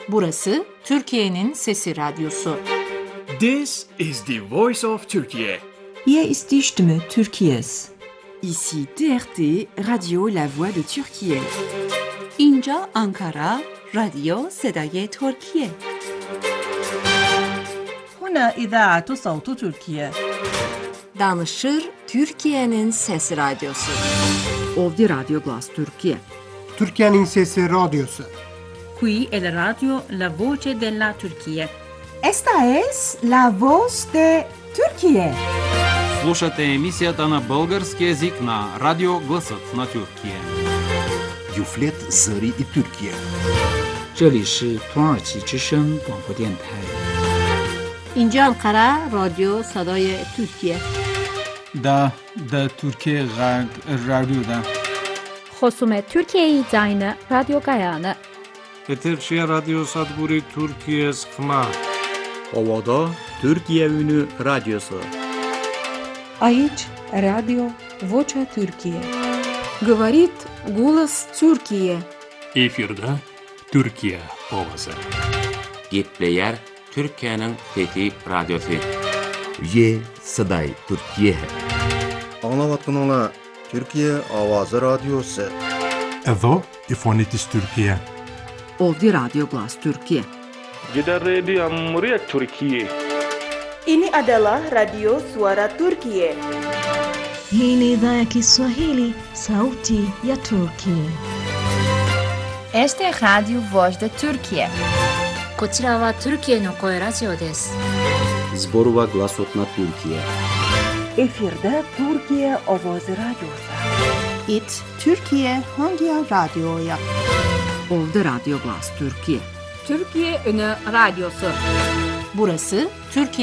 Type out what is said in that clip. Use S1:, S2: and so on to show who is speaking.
S1: Burası Türkiye'nin Sesi Radyosu.
S2: This is the voice of Turkey.
S3: Hier ist die Stimme Türkiye's.
S4: Ici TRT, Radio La Voix de Türkiye.
S5: اینجا آنکارا، رادیو صدای ترکیه.
S6: هنا إذاعة صوت تركيا.
S1: Danışır Türkiye'nin Sesi Radyosu.
S4: Ovdje Radio Glas Türkiye.
S7: Türkiye'nin Sesi Radyosu.
S6: Qui è la radio La Voce della Turchia.
S3: Esta es la voz de Türkiye.
S8: Слушате емисията на български език на Радио Гласът на Türkiye.
S9: Юфлет Зари и Türkiye.
S10: 这里是土耳其之声广播电台。
S1: اینجا انقره رادیو صدای ترکیه.
S11: دا Türkiye Radyo'da.
S12: خصوم Türkiye Zayne Radyo Gayane.
S13: Eterçiye Radyo Sadburi Türkiye Sıkma.
S14: Ovada Türkiye Ünü Radyosu.
S15: Aici Radio Vocea Türkiye.
S16: Говорит голос Türkiye.
S17: Efirde Türkiye ovası.
S18: Gepleyer Türkiye'nin Fethi Radyosu.
S9: Ye Saday Türkiye.
S19: Anlavatınla Türkiye Avazı Radyosu.
S20: Edo İfonitis Türkiye.
S4: Ovdje Radio Glas Türkiye.
S13: Gider Radio Amriyet Türkiye.
S21: Ini adalah Radio Suara Turkiye.
S22: Hii ni idhaa ya Kiswahili, sauti ya Turkiye.
S23: Este es Radio Voz de Turkiye.
S24: こちらはトルキエの声ラジオです。
S14: Zborova Glasot na Türkiye.
S3: Efirde Türkiye Ovozi Radyosu.
S5: It Türkiye Hangi Radyo'ya?
S4: Ovdje Radio Glas Türkiye.
S1: Türkiye Ünü Radyosu. Burası Türkiye